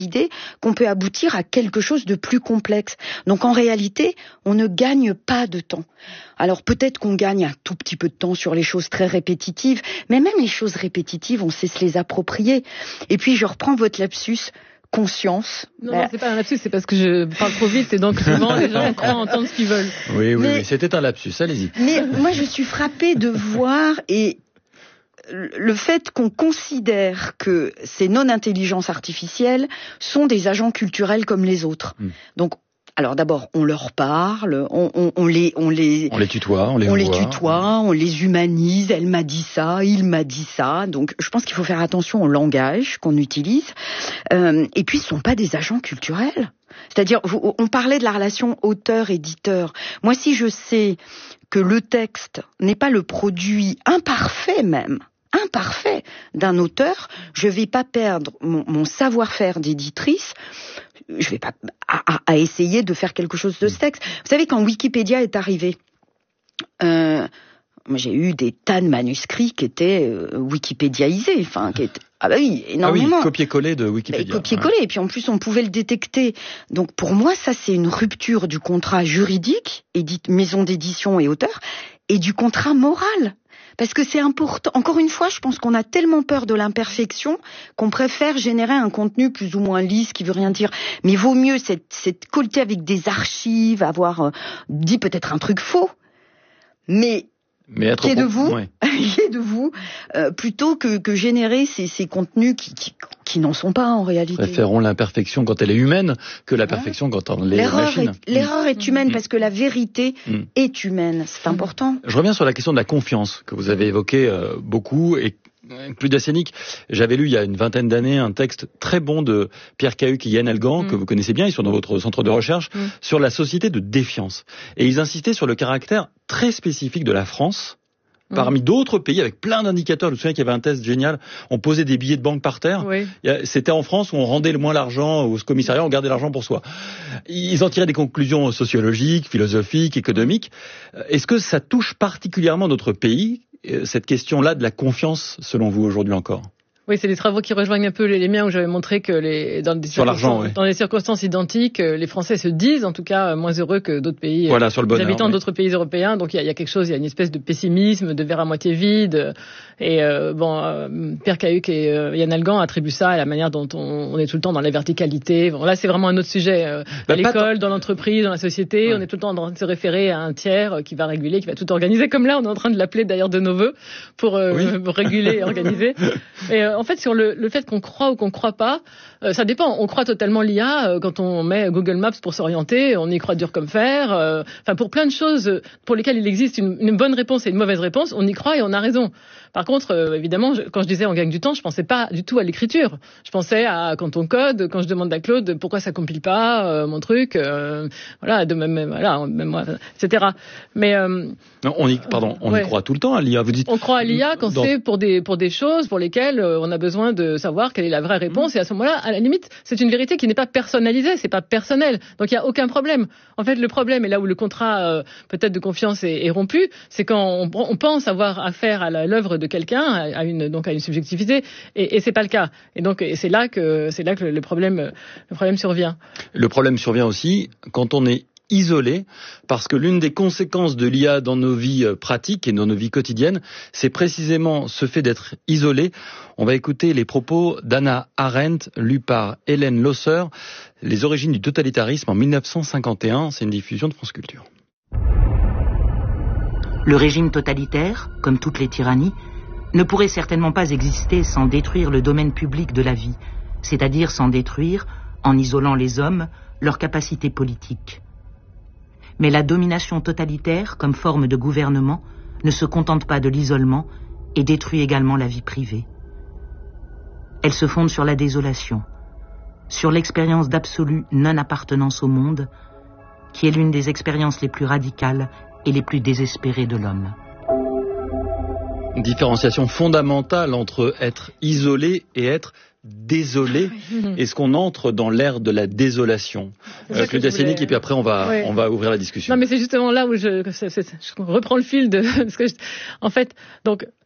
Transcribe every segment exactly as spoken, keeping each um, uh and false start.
idée qu'on peut aboutir à quelque chose de plus complexe. Donc en réalité, on ne gagne pas de temps. Alors peut-être qu'on gagne un tout petit peu de temps sur les choses très répétitives, mais même les choses répétitives, on sait se les approprier. Et puis je reprends votre lapsus, conscience. Non, bah... non, c'est pas un lapsus, c'est parce que je parle trop vite et donc souvent les gens croient entendre ce qu'ils veulent. Oui, oui, mais... oui, c'était un lapsus, allez-y. Mais moi je suis frappée de voir et le fait qu'on considère que ces non-intelligences artificielles sont des agents culturels comme les autres. Mmh. Donc, alors d'abord, on leur parle, on, on, on, les, on, les, on les tutoie, on les on voit. les tutoie, on les humanise, elle m'a dit ça, il m'a dit ça. Donc je pense qu'il faut faire attention au langage qu'on utilise. Euh, et puis, ce ne sont pas des agents culturels. C'est-à-dire, on parlait de la relation auteur-éditeur. Moi, si je sais que le texte n'est pas le produit imparfait même, imparfait d'un auteur, je vais pas perdre mon, mon savoir-faire d'éditrice, je vais pas à, à, à essayer de faire quelque chose de ce texte. Vous savez, quand Wikipédia est arrivé, euh, j'ai eu des tas de manuscrits qui étaient euh, wikipédiaisés, enfin, qui étaient ah bah oui, énormément. Ah oui, copier-coller de Wikipédia. Bah, copier-coller, ouais. Et puis en plus on pouvait le détecter. Donc pour moi, ça c'est une rupture du contrat juridique, édite, maison d'édition et auteur, et du contrat moral. Parce que c'est important. Encore une fois, je pense qu'on a tellement peur de l'imperfection qu'on préfère générer un contenu plus ou moins lisse, qui veut rien dire. Mais vaut mieux cette, cette colleté avec des archives, avoir euh, dit peut-être un truc faux, mais Mais être qui est de vous, ouais. qui est de vous, euh, plutôt que, que générer ces, ces contenus qui, qui, qui n'en sont pas en réalité. Préférons l'imperfection quand elle est humaine que la perfection ouais. quand elle est l'erreur machine. Est, l'erreur est humaine mmh. parce que la vérité mmh. est humaine. C'est mmh. important. Je reviens sur la question de la confiance que vous avez évoquée euh, beaucoup et plus d'Assianique. J'avais lu il y a une vingtaine d'années un texte très bon de Pierre Cahuc et Yann Algan, mmh. que vous connaissez bien, ils sont dans votre centre de recherche, mmh. sur la société de défiance. Et ils insistaient sur le caractère très spécifique de la France, parmi d'autres pays, avec plein d'indicateurs. Je me souviens qu'il y avait un test génial. On posait des billets de banque par terre. Oui. C'était en France où on rendait le moins l'argent au commissariat, on gardait l'argent pour soi. Ils en tiraient des conclusions sociologiques, philosophiques, économiques. Est-ce que ça touche particulièrement notre pays, cette question-là de la confiance, selon vous, aujourd'hui encore ? Oui, c'est des travaux qui rejoignent un peu les, les miens où j'avais montré que les, dans, des sur l'argent, oui. dans des circonstances identiques, les Français se disent en tout cas moins heureux que d'autres pays, voilà, sur le bonheur, les habitants oui. d'autres pays européens. Donc il y a, il y a quelque chose, il y a une espèce de pessimisme, de verre à moitié vide. Et euh, bon, euh, Pierre Cahuc et euh, Yann Algan attribuent ça à la manière dont on, on est tout le temps dans la verticalité. Bon, là, c'est vraiment un autre sujet. Euh, bah, à l'école, dans l'entreprise, dans la société, ouais. on est tout le temps en train de se référer à un tiers qui va réguler, qui va tout organiser. Comme là, on est en train de l'appeler d'ailleurs de nos voeux pour, euh, oui. pour réguler et organiser. Et euh, en fait, sur le, le fait qu'on croit ou qu'on croit pas, euh, ça dépend. On croit totalement l'I A euh, quand on met Google Maps pour s'orienter, on y croit dur comme fer. Euh, enfin, pour plein de choses pour lesquelles il existe une, une bonne réponse et une mauvaise réponse, on y croit et on a raison. Par contre, euh, évidemment, je, quand je disais on gagne du temps, je pensais pas du tout à l'écriture. Je pensais à quand on code, quand je demande à Claude pourquoi ça compile pas euh, mon truc, euh, voilà, de même, voilà, même moi, et cetera. Mais euh, non, on y, pardon, on ouais. y croit tout le temps à l'I A. Vous dites. On croit à l'I A quand dans... c'est pour des pour des choses pour lesquelles euh, on a besoin de savoir quelle est la vraie réponse. Mmh. Et à ce moment-là, à la limite, c'est une vérité qui n'est pas personnalisée, c'est pas personnel. Donc il y a aucun problème. En fait, le problème est là où le contrat euh, peut-être de confiance est, est rompu, c'est quand on, on pense avoir affaire à la, l'œuvre de quelqu'un, à une donc à une subjectivité, et, et c'est pas le cas. Et donc et c'est là que c'est là que le problème le problème survient. Le problème survient aussi quand on est isolé, parce que l'une des conséquences de l'I A dans nos vies pratiques et dans nos vies quotidiennes, c'est précisément ce fait d'être isolé. On va écouter les propos d'Hannah Arendt, lus par Hélène Losser, Les origines du totalitarisme en mille neuf cent cinquante et un, c'est une diffusion de France Culture. Le régime totalitaire, comme toutes les tyrannies, ne pourrait certainement pas exister sans détruire le domaine public de la vie, c'est-à-dire sans détruire, en isolant les hommes, leur capacité politique. Mais la domination totalitaire, comme forme de gouvernement, ne se contente pas de l'isolement et détruit également la vie privée. Elle se fonde sur la désolation, sur l'expérience d'absolue non-appartenance au monde, qui est l'une des expériences les plus radicales et les plus désespérées de l'homme. Différenciation fondamentale entre être isolé et être désolé. Est-ce qu'on entre dans l'ère de la désolation? euh, Claudia Sénic, voulais... et puis après on va ouais. on va ouvrir la discussion. Non, mais c'est justement là où je, c'est, c'est, je reprends le fil de parce que je, en fait, donc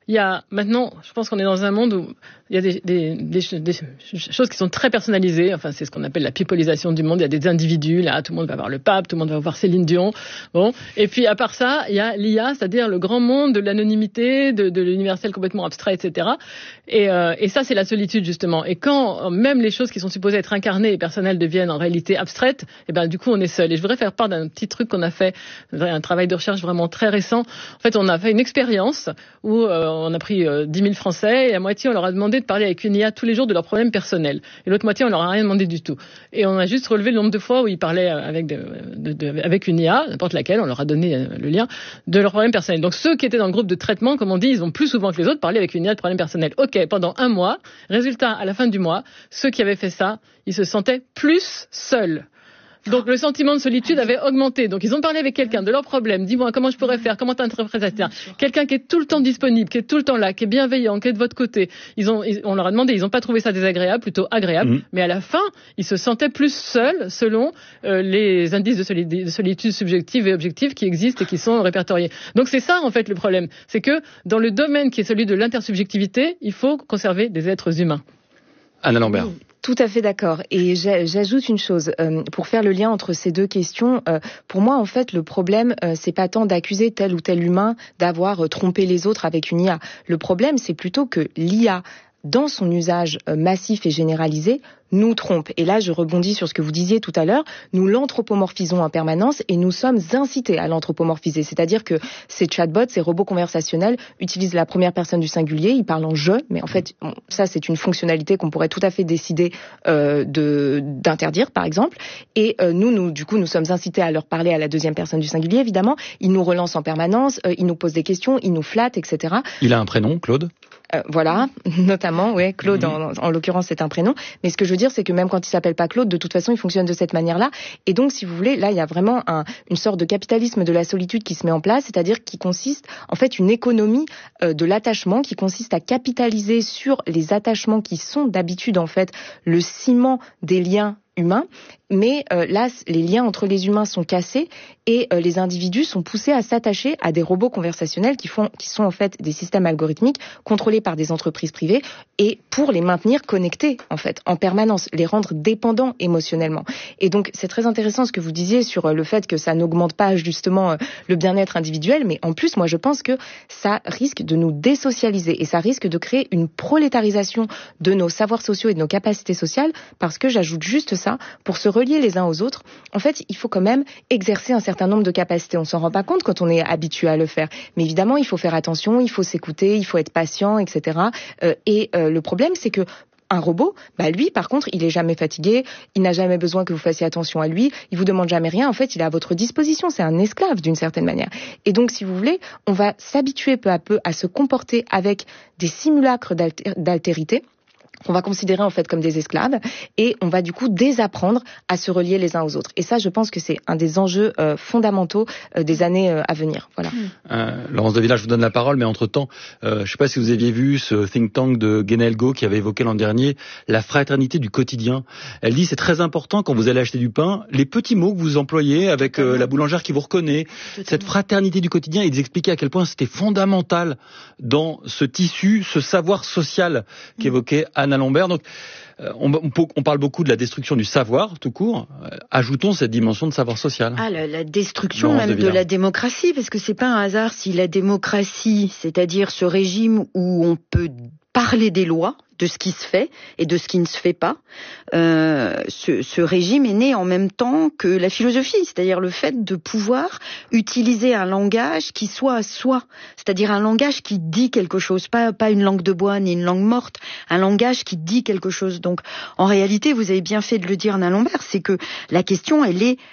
il y a maintenant, je pense qu'on est dans un monde où il y a des, des, des, des choses qui sont très personnalisées. Enfin, c'est ce qu'on appelle la pipolisation du monde. Il y a des individus, là, tout le monde va voir le pape, tout le monde va voir Céline Dion. Bon. Et puis, à part ça, il y a l'I A, c'est-à-dire le grand monde de l'anonymité, de, de l'universel complètement abstrait, et cetera. Et, euh, et ça, c'est la solitude, justement. Et quand même les choses qui sont supposées être incarnées et personnelles deviennent en réalité abstraites, et ben, du coup, on est seul. Et je voudrais faire part d'un petit truc qu'on a fait, un travail de recherche vraiment très récent. En fait, on a fait une expérience où, euh, on a pris euh, dix mille Français et à moitié on leur a demandé de parler avec une I A tous les jours de leurs problèmes personnels. Et l'autre moitié on leur a rien demandé du tout. Et on a juste relevé le nombre de fois où ils parlaient avec, de, de, de, avec une I A, n'importe laquelle, on leur a donné le lien, de leurs problèmes personnels. Donc ceux qui étaient dans le groupe de traitement, comme on dit, ils ont plus souvent que les autres parlé avec une I A de problèmes personnels. Ok, pendant un mois, résultat, à la fin du mois, ceux qui avaient fait ça, ils se sentaient plus seuls. Donc le sentiment de solitude avait augmenté. Donc ils ont parlé avec quelqu'un de leurs problèmes. Dis-moi comment je pourrais faire, comment t'interprètes ça. Quelqu'un qui est tout le temps disponible, qui est tout le temps là, qui est bienveillant, qui est de votre côté. Ils ont, ils, on leur a demandé, ils n'ont pas trouvé ça désagréable, plutôt agréable. Mmh. Mais à la fin, ils se sentaient plus seuls selon euh, les indices de, soli- de solitude subjective et objective qui existent et qui sont répertoriés. Donc c'est ça en fait le problème, c'est que dans le domaine qui est celui de l'intersubjectivité, il faut conserver des êtres humains. Anna Lambert. Mmh. Tout à fait d'accord. Et j'ajoute une chose, euh, pour faire le lien entre ces deux questions, euh, pour moi, en fait, le problème, euh, c'est pas tant d'accuser tel ou tel humain d'avoir euh, trompé les autres avec une I A. Le problème, c'est plutôt que l'I A, dans son usage euh, massif et généralisé, nous trompe. Et là, je rebondis sur ce que vous disiez tout à l'heure, nous l'anthropomorphisons en permanence et nous sommes incités à l'anthropomorphiser. C'est-à-dire que ces chatbots, ces robots conversationnels utilisent la première personne du singulier, ils parlent en « je », mais en fait, bon, ça, c'est une fonctionnalité qu'on pourrait tout à fait décider euh, de d'interdire, par exemple. Et euh, nous, nous, du coup, nous sommes incités à leur parler à la deuxième personne du singulier, évidemment. Ils nous relancent en permanence, euh, ils nous posent des questions, ils nous flattent, et cetera. Il a un prénom, Claude ? Euh, voilà, notamment, ouais, Claude, mmh. en, en l'occurrence, c'est un prénom. Mais ce que je veux dire, c'est que même quand il s'appelle pas Claude, de toute façon, il fonctionne de cette manière-là. Et donc, si vous voulez, là, il y a vraiment un, une sorte de capitalisme de la solitude qui se met en place, c'est-à-dire qui consiste, en fait, une économie euh, de l'attachement qui consiste à capitaliser sur les attachements qui sont d'habitude, en fait, le ciment des liens humains. Mais euh, là, les liens entre les humains sont cassés et euh, les individus sont poussés à s'attacher à des robots conversationnels qui font, qui sont en fait des systèmes algorithmiques contrôlés par des entreprises privées et pour les maintenir connectés en fait en permanence, les rendre dépendants émotionnellement. Et donc c'est très intéressant ce que vous disiez sur euh, le fait que ça n'augmente pas justement euh, le bien-être individuel, mais en plus moi je pense que ça risque de nous désocialiser et ça risque de créer une prolétarisation de nos savoirs sociaux et de nos capacités sociales parce que j'ajoute juste ça pour se reliés les uns aux autres, en fait, il faut quand même exercer un certain nombre de capacités. On s'en rend pas compte quand on est habitué à le faire. Mais évidemment, il faut faire attention, il faut s'écouter, il faut être patient, et cetera. Euh, et euh, le problème, c'est que un robot, bah lui, par contre, il est jamais fatigué, il n'a jamais besoin que vous fassiez attention à lui, il vous demande jamais rien. En fait, il est à votre disposition. C'est un esclave d'une certaine manière. Et donc, si vous voulez, on va s'habituer peu à peu à se comporter avec des simulacres d'alter- d'altérité. qu'on va considérer en fait comme des esclaves et on va du coup désapprendre à se relier les uns aux autres. Et ça, je pense que c'est un des enjeux euh, fondamentaux euh, des années euh, à venir. Voilà. Euh, Laurence de Villard, je vous donne la parole, mais entre-temps, euh, je ne sais pas si vous aviez vu ce think tank de Guénelgo qui avait évoqué l'an dernier la fraternité du quotidien. Elle dit c'est très important quand vous allez acheter du pain, les petits mots que vous employez avec euh, la boulangère qui vous reconnaît, Totalement. Cette fraternité du quotidien, ils expliquaient à quel point c'était fondamental dans ce tissu, ce savoir social qu'évoquait Anna Lambert. Donc, euh, on, on, on parle beaucoup de la destruction du savoir, tout court. Euh, ajoutons cette dimension de savoir social. Ah, la, la destruction Laurence même de, de la démocratie, parce que c'est pas un hasard si la démocratie, c'est-à-dire ce régime où on peut parler des lois, de ce qui se fait et de ce qui ne se fait pas. Euh, ce, ce régime est né en même temps que la philosophie, c'est-à-dire le fait de pouvoir utiliser un langage qui soit à soi, c'est-à-dire un langage qui dit quelque chose, pas, pas une langue de bois ni une langue morte, un langage qui dit quelque chose. Donc, en réalité, vous avez bien fait de le dire, Anna Lambert, c'est que la question, elle est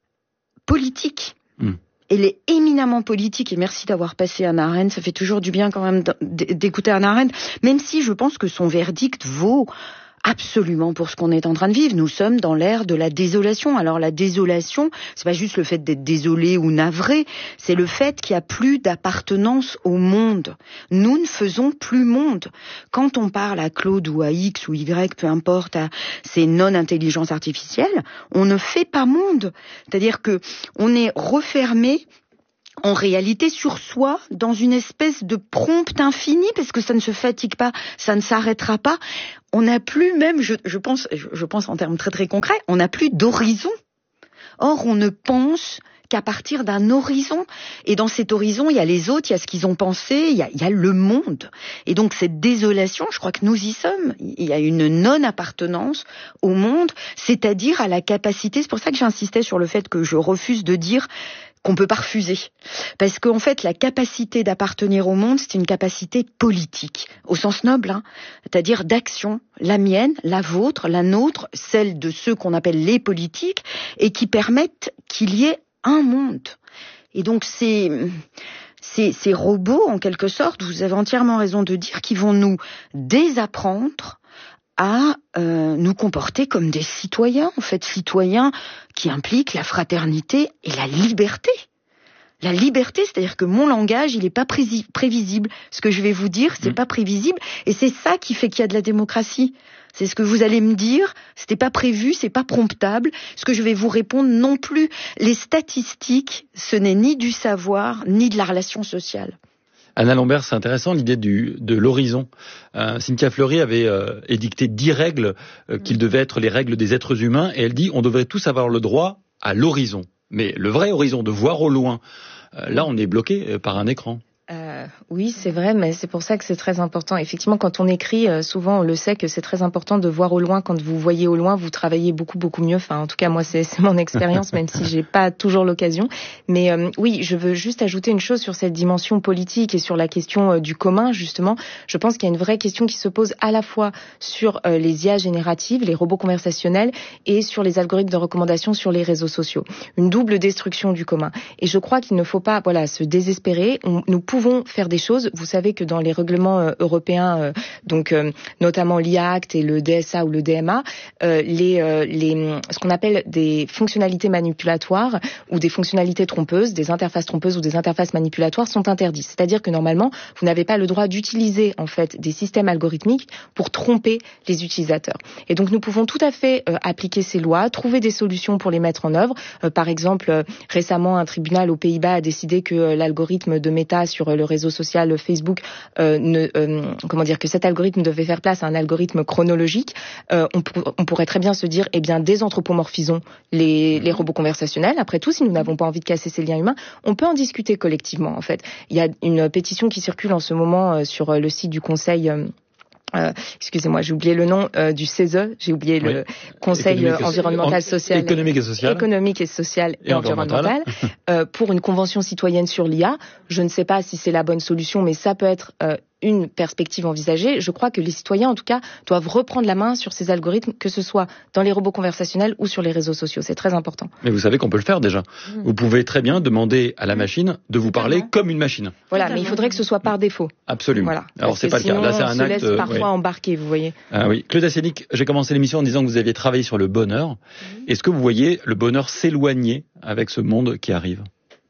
politique. Mmh. Elle est éminemment politique, et merci d'avoir passé Hannah Arendt, ça fait toujours du bien quand même d'écouter Hannah Arendt, même si je pense que son verdict vaut absolument pour ce qu'on est en train de vivre. Nous sommes dans l'ère de la désolation. Alors la désolation, c'est pas juste le fait d'être désolé ou navré, c'est le fait qu'il n'y a plus d'appartenance au monde. Nous ne faisons plus monde. Quand on parle à Claude ou à X ou Y, peu importe, à ces non-intelligences artificielles, on ne fait pas monde. C'est-à-dire que on est refermé en réalité sur soi, dans une espèce de prompte infini, parce que ça ne se fatigue pas, ça ne s'arrêtera pas. On n'a plus même, je, je pense, je pense en termes très très concrets, on n'a plus d'horizon. Or, on ne pense qu'à partir d'un horizon. Et dans cet horizon, il y a les autres, il y a ce qu'ils ont pensé, il y a, il y a le monde. Et donc cette désolation, je crois que nous y sommes. Il y a une non-appartenance au monde, c'est-à-dire à la capacité, c'est pour ça que j'insistais sur le fait que je refuse de dire qu'on peut pas refuser. Parce qu'en fait, la capacité d'appartenir au monde, c'est une capacité politique, au sens noble, hein, c'est-à-dire d'action, la mienne, la vôtre, la nôtre, celle de ceux qu'on appelle les politiques, et qui permettent qu'il y ait un monde. Et donc, c'est... Ces, ces robots, en quelque sorte, vous avez entièrement raison de dire, qui vont nous désapprendre à euh, nous comporter comme des citoyens, en fait, citoyens qui impliquent la fraternité et la liberté. La liberté, c'est-à-dire que mon langage, il n'est pas pré- prévisible. Ce que je vais vous dire, c'est mmh. pas prévisible, et c'est ça qui fait qu'il y a de la démocratie. C'est ce que vous allez me dire, c'était pas prévu, c'est pas promptable. Ce que je vais vous répondre non plus. Les statistiques, ce n'est ni du savoir, ni de la relation sociale. Anna Lambert, c'est intéressant l'idée du, de l'horizon. Euh, Cynthia Fleury avait euh, édicté dix règles euh, qui devaient être les règles des êtres humains, et elle dit on devrait tous avoir le droit à l'horizon. Mais le vrai horizon, de voir au loin, euh, là on est bloqué euh, par un écran. Euh, oui, c'est vrai, mais c'est pour ça que c'est très important. Effectivement, quand on écrit, euh, souvent on le sait que c'est très important de voir au loin. Quand vous voyez au loin, vous travaillez beaucoup, beaucoup mieux. Enfin, en tout cas, moi, c'est, c'est mon expérience, même si j'ai pas toujours l'occasion. Mais euh, oui, je veux juste ajouter une chose sur cette dimension politique et sur la question euh, du commun, justement. Je pense qu'il y a une vraie question qui se pose à la fois sur euh, les I A génératives, les robots conversationnels, et sur les algorithmes de recommandation sur les réseaux sociaux. Une double destruction du commun. Et je crois qu'il ne faut pas, voilà, se désespérer. On, nous pouvons faire des choses. Vous savez que dans les règlements euh, européens, euh, donc euh, notamment l'I A Act et le D S A ou le D M A, euh, les, euh, les, ce qu'on appelle des fonctionnalités manipulatoires ou des fonctionnalités trompeuses, des interfaces trompeuses ou des interfaces manipulatoires sont interdites. C'est-à-dire que normalement, vous n'avez pas le droit d'utiliser en fait des systèmes algorithmiques pour tromper les utilisateurs. Et donc nous pouvons tout à fait euh, appliquer ces lois, trouver des solutions pour les mettre en œuvre. Euh, par exemple, euh, récemment, un tribunal aux Pays-Bas a décidé que euh, l'algorithme de Meta sur le réseau social Facebook, euh, ne, euh, comment dire, que cet algorithme devait faire place à un algorithme chronologique. Euh, on, pour, on pourrait très bien se dire, eh bien, désanthropomorphisons les, les robots conversationnels. Après tout, si nous n'avons pas envie de casser ces liens humains, on peut en discuter collectivement, en fait. Il y a une pétition qui circule en ce moment euh, sur le site du Conseil... Euh, Euh, excusez-moi, j'ai oublié le nom euh, du C E S E, j'ai oublié oui. le Conseil économique environnemental, en, social, économique et social, économique et social et, et environnemental, euh, pour une convention citoyenne sur l'I A. Je ne sais pas si c'est la bonne solution, mais ça peut être euh, une perspective envisagée. Je crois que les citoyens, en tout cas, doivent reprendre la main sur ces algorithmes, que ce soit dans les robots conversationnels ou sur les réseaux sociaux. C'est très important. Mais vous savez qu'on peut le faire déjà. Mmh. Vous pouvez très bien demander à la machine de vous parler Totalement. Comme une machine. Voilà, mais il faudrait que ce soit par défaut. Absolument. Voilà. Alors c'est pas le cas. Là, c'est un on acte. Se laisse parfois ouais. embarquer, vous voyez. Ah oui. Claude Assénic, j'ai commencé l'émission en disant que vous aviez travaillé sur le bonheur. Mmh. Est-ce que vous voyez le bonheur s'éloigner avec ce monde qui arrive?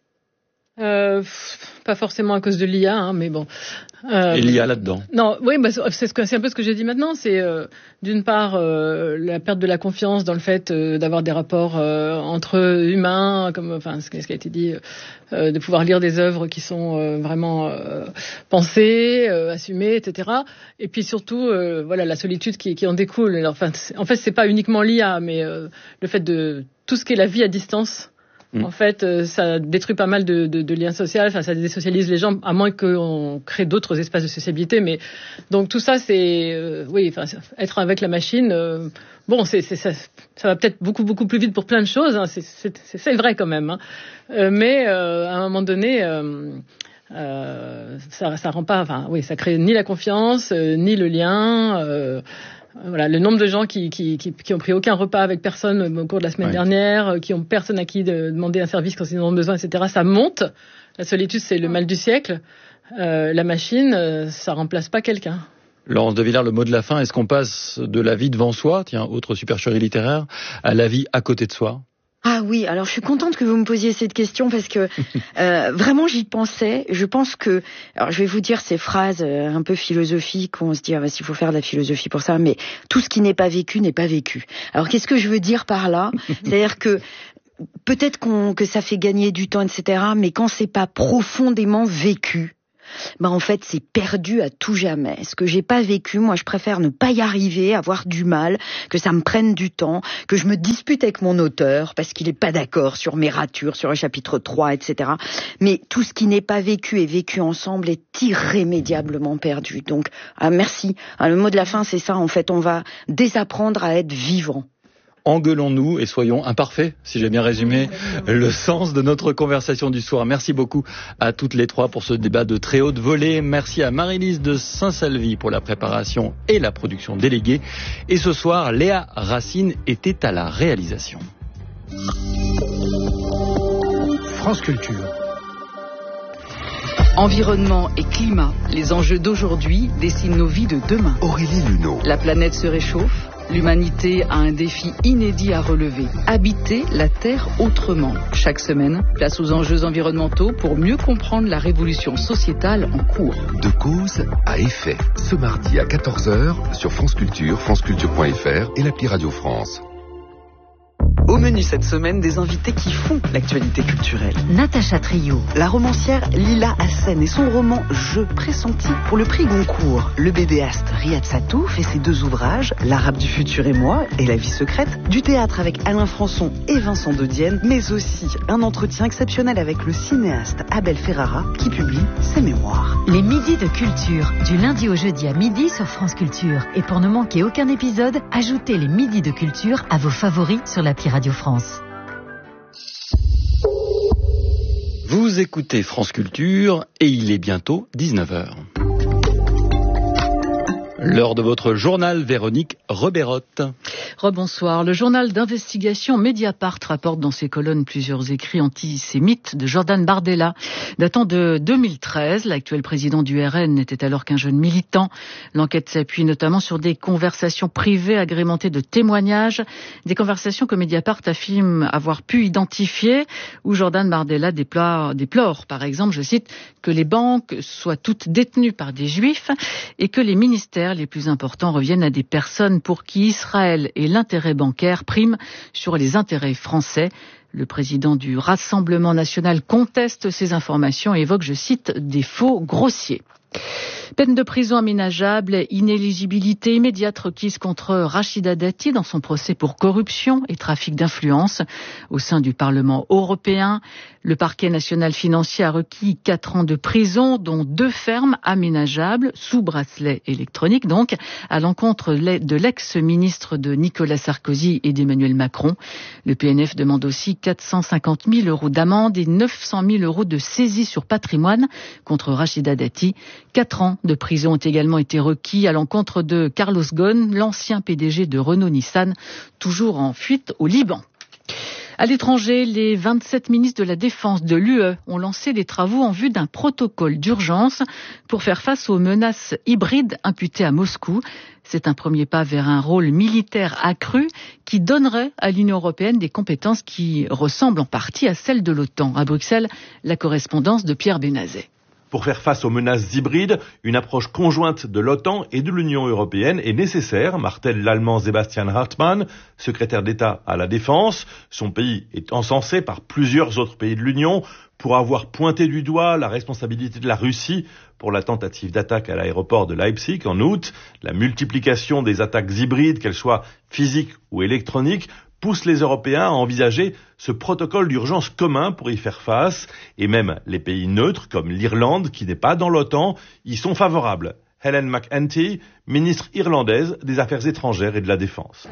Euh, pas forcément à cause de l'I A, hein, mais bon. Euh, Et l'I A là-dedans. Non, oui, bah, c'est, ce que, c'est un peu ce que j'ai dit maintenant. C'est euh, d'une part euh, la perte de la confiance dans le fait euh, d'avoir des rapports euh, entre humains, comme enfin ce qui a été dit, euh, de pouvoir lire des œuvres qui sont euh, vraiment euh, pensées, euh, assumées, et cetera. Et puis surtout, euh, voilà, la solitude qui, qui en découle. Alors, enfin, en fait, c'est pas uniquement l'I A, mais euh, le fait de tout ce qui est la vie à distance. En fait, euh, ça détruit pas mal de, de, de liens sociaux. Enfin, ça désocialise les gens, à moins qu'on crée d'autres espaces de sociabilité. Mais donc tout ça, c'est euh, oui, enfin, être avec la machine. Euh, bon, c'est, c'est ça, ça va peut-être beaucoup beaucoup plus vite pour plein de choses. Hein, c'est, c'est, c'est vrai quand même. Hein. Euh, mais euh, à un moment donné. Euh, euh, ça, ça rend pas. Enfin, oui, ça crée ni la confiance, euh, ni le lien. Euh, Voilà, le nombre de gens qui, qui, qui, qui ont pris aucun repas avec personne au cours de la semaine ouais. dernière, qui ont personne à qui de demander un service quand ils en ont besoin, et cetera. Ça monte. La solitude, c'est le mal du siècle. Euh, la machine, ça remplace pas quelqu'un. Laurence de Villard, le mot de la fin, est-ce qu'on passe de la vie devant soi, tiens, autre supercherie littéraire, à la vie à côté de soi? Ah oui, alors je suis contente que vous me posiez cette question parce que euh, vraiment j'y pensais. Je pense que, alors je vais vous dire ces phrases euh, un peu philosophiques où on se dit ah bah s'il faut faire de la philosophie pour ça, mais tout ce qui n'est pas vécu n'est pas vécu. Alors qu'est-ce que je veux dire par là? C'est-à-dire que peut-être qu'on, que ça fait gagner du temps, et cetera, mais quand c'est pas profondément vécu, bah en fait c'est perdu à tout jamais. Ce que j'ai pas vécu, moi je préfère ne pas y arriver, avoir du mal, que ça me prenne du temps, que je me dispute avec mon auteur parce qu'il est pas d'accord sur mes ratures, sur le chapitre trois, et cetera. Mais tout ce qui n'est pas vécu et vécu ensemble est irrémédiablement perdu. Donc ah, merci. Ah, le mot de la fin c'est ça, en fait on va désapprendre à être vivant. Engueulons-nous et soyons imparfaits, si j'ai bien résumé le sens de notre conversation du soir. Merci beaucoup à toutes les trois pour ce débat de très haute volée. Merci à Marie-Lise de Saint-Salvi pour la préparation et la production déléguée. Et ce soir, Léa Racine était à la réalisation. France Culture. Environnement et climat, les enjeux d'aujourd'hui dessinent nos vies de demain. Aurélie Luneau. La planète se réchauffe. L'humanité a un défi inédit à relever. Habiter la Terre autrement. Chaque semaine, place aux enjeux environnementaux pour mieux comprendre la révolution sociétale en cours. De cause à effet. Ce mardi à quatorze heures sur France Culture, franceculture point f r et l'appli Radio France. Au menu cette semaine, des invités qui font l'actualité culturelle. Natacha Trio, La romancière Lila Hassen et son roman Je pressenti pour le prix Goncourt. Le bédéaste Riyad Sattouf fait ses deux ouvrages, L'Arabe du futur et moi et La vie secrète, du théâtre avec Alain Françon et Vincent de Dienne, mais aussi un entretien exceptionnel avec le cinéaste Abel Ferrara qui publie ses mémoires. Les midis de culture, du lundi au jeudi à midi sur France Culture. Et pour ne manquer aucun épisode, ajoutez les midis de culture à vos favoris sur l'appli Radio France. Vous écoutez France Culture et il est bientôt dix-neuf heures. L'heure de votre journal, Véronique Reberotte. Rebonsoir. Le journal d'investigation Mediapart rapporte dans ses colonnes plusieurs écrits antisémites de Jordan Bardella. Datant de deux mille treize, l'actuel président du R N n'était alors qu'un jeune militant. L'enquête s'appuie notamment sur des conversations privées agrémentées de témoignages, des conversations que Mediapart affirme avoir pu identifier, où Jordan Bardella déplore, déplore, par exemple, je cite, que les banques soient toutes détenues par des juifs et que les ministères les plus importants reviennent à des personnes pour qui Israël et l'intérêt bancaire priment sur les intérêts français. Le président du Rassemblement national conteste ces informations et évoque, je cite, des faux grossiers. Peine de prison aménageable, inéligibilité immédiate requise contre Rachida Dati dans son procès pour corruption et trafic d'influence au sein du Parlement européen. Le parquet national financier a requis quatre ans de prison, dont deux fermes aménageables, sous bracelet électronique donc, à l'encontre de l'ex-ministre de Nicolas Sarkozy et d'Emmanuel Macron. Le P N F demande aussi quatre cent cinquante mille euros d'amende et neuf cent mille euros de saisie sur patrimoine contre Rachida Dati. Quatre ans de prison ont également été requis à l'encontre de Carlos Ghosn, l'ancien P D G de Renault-Nissan, toujours en fuite au Liban. À l'étranger, les vingt-sept ministres de la Défense de l'U E ont lancé des travaux en vue d'un protocole d'urgence pour faire face aux menaces hybrides imputées à Moscou. C'est un premier pas vers un rôle militaire accru qui donnerait à l'Union européenne des compétences qui ressemblent en partie à celles de l'OTAN. À Bruxelles, la correspondance de Pierre Benazet. Pour faire face aux menaces hybrides, une approche conjointe de l'OTAN et de l'Union européenne est nécessaire, martèle l'Allemand Sebastian Hartmann, secrétaire d'État à la Défense. Son pays est encensé par plusieurs autres pays de l'Union pour avoir pointé du doigt la responsabilité de la Russie pour la tentative d'attaque à l'aéroport de Leipzig en août. La multiplication des attaques hybrides, qu'elles soient physiques ou électroniques, pousse les Européens à envisager ce protocole d'urgence commun pour y faire face, et même les pays neutres, comme l'Irlande, qui n'est pas dans l'OTAN, y sont favorables. Helen McEntee, ministre irlandaise des Affaires étrangères et de la Défense.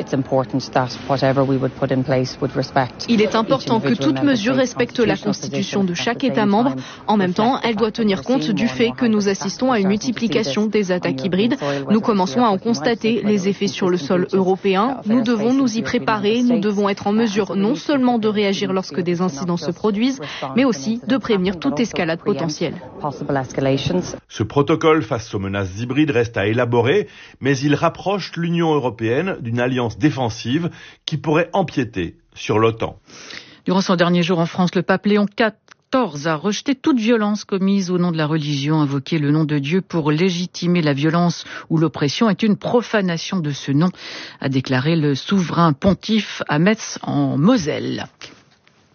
Il est important que toute mesure respecte la constitution de chaque État membre. En même temps, elle doit tenir compte du fait que nous assistons à une multiplication des attaques hybrides. Nous commençons à en constater les effets sur le sol européen. Nous devons nous y préparer. Nous devons être en mesure non seulement de réagir lorsque des incidents se produisent, mais aussi de prévenir toute escalade potentielle. Ce protocole face aux menaces hybrides reste à élaborer, mais il rapproche l'Union européenne d'une alliance défensive qui pourrait empiéter sur l'OTAN. Durant son dernier jour en France, le pape Léon quatorze a rejeté toute violence commise au nom de la religion. Invoquer le nom de Dieu pour légitimer la violence ou l'oppression est une profanation de ce nom, a déclaré le souverain pontife à Metz en Moselle.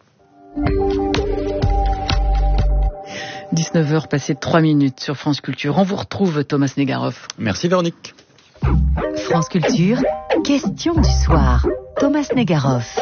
dix-neuf heures passées de trois minutes sur France Culture. On vous retrouve, Thomas Negaroff. Merci Véronique. France Culture, question du soir. Thomas Negaroff.